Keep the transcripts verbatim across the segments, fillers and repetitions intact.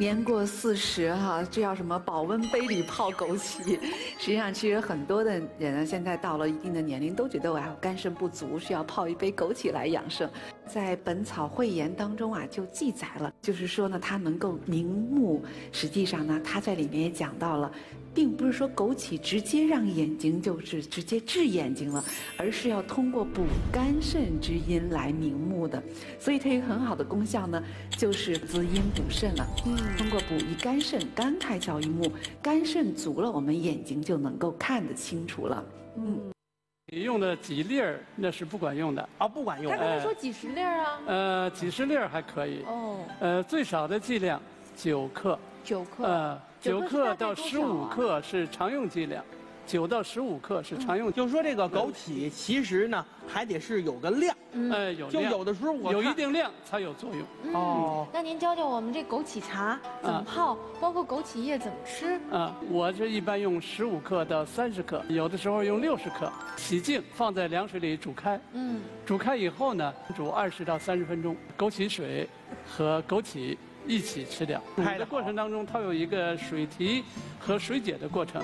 年过四十哈，这叫什么保温杯里泡枸杞。实际上，其实很多的人呢，现在到了一定的年龄，都觉得我要肝肾不足，需要泡一杯枸杞来养生。在《本草汇言》当中啊，就记载了，就是说呢，它能够明目。实际上呢，它在里面也讲到了。并不是说枸杞直接让眼睛就是直接治眼睛了，而是要通过补肝肾之阴来明目的，所以它有很好的功效呢，就是滋阴补肾了。嗯，通过补益肝肾，肝开窍于目，肝肾足了，我们眼睛就能够看得清楚了。嗯。 你用的几粒儿那是不管用的啊，不管用。 他刚才说几十粒儿啊？ 呃，几十粒儿还可以。哦。呃，最少的剂量九克。 九克。 呃。九克到十五克是常用剂量，九到十五克是常用。 就是说这个枸杞其实呢还得是有个量， 哎，有就有的时候我有一定量才有作用。 哦，那您教教我们这枸杞茶怎么泡，包括枸杞叶怎么吃？ 啊，我这一般用十五克到三十克，有的时候用六十克，洗净放在凉水里煮开。嗯，煮开以后呢，煮二十到三十分钟，枸杞水和枸杞。一起吃掉。煮的过程当中，它有一个水提和水解的过程。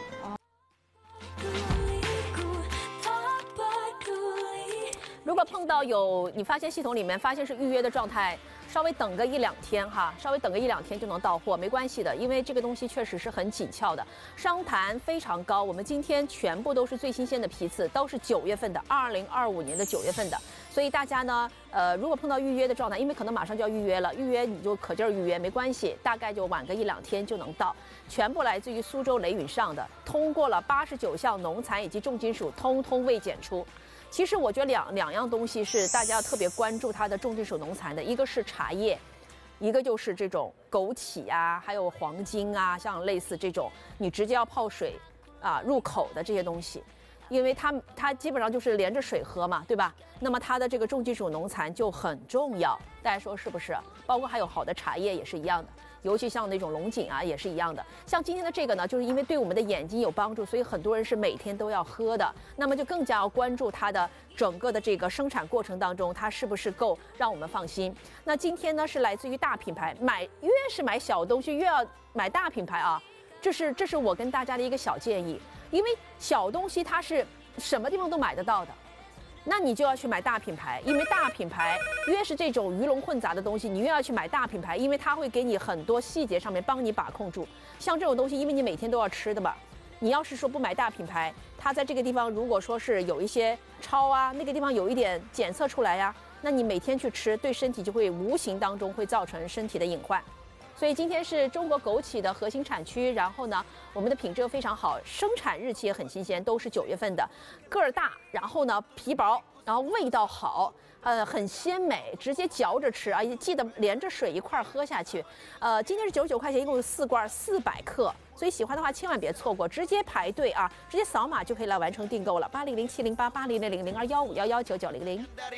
如果碰到有你发现系统里面发现是预约的状态，稍微等个一两天哈，稍微等个一两天就能到货，没关系的，因为这个东西确实是很紧俏的，商谈非常高。我们今天全部都是最新鲜的批次，都是九月份的，二零二五年的九月份的。所以大家呢，呃，如果碰到预约的状态，因为可能马上就要预约了，预约你就可劲儿预约，没关系，大概就晚个一两天就能到。全部来自于苏州雷允上的，通过了八十九项农残以及重金属，通通未检出。其实我觉得两两样东西是大家要特别关注它的重金属农残的，一个是茶叶，一个就是这种枸杞啊，还有黄精啊，像类似这种你直接要泡水啊入口的这些东西。因为它它基本上就是连着水喝嘛，对吧？那么它的这个重金属农残就很重要，大家说是不是？包括还有好的茶叶也是一样的，尤其像那种龙井啊也是一样的。像今天的这个呢，就是因为对我们的眼睛有帮助，所以很多人是每天都要喝的。那么就更加要关注它的整个的这个生产过程当中，它是不是够让我们放心。那今天呢是来自于大品牌，买越是买小东西越要买大品牌啊。这是这是我跟大家的一个小建议，因为小东西它是什么地方都买得到的，那你就要去买大品牌，因为大品牌越是这种鱼龙混杂的东西，你越要去买大品牌，因为它会给你很多细节上面帮你把控住。像这种东西，因为你每天都要吃的吧，你要是说不买大品牌，它在这个地方如果说是有一些超啊，那个地方有一点检测出来呀，那你每天去吃，对身体就会无形当中会造成身体的隐患。所以今天是中国枸杞的核心产区，然后呢，我们的品质非常好，生产日期也很新鲜，都是九月份的，个儿大，然后呢皮薄，然后味道好，呃，很鲜美，直接嚼着吃啊，记得连着水一块喝下去。呃，今天是九十九块钱，一共有四罐，四百克，所以喜欢的话千万别错过，直接排队啊，直接扫码就可以来完成订购了，八零零七零八八零零零零二幺五幺幺九九零零。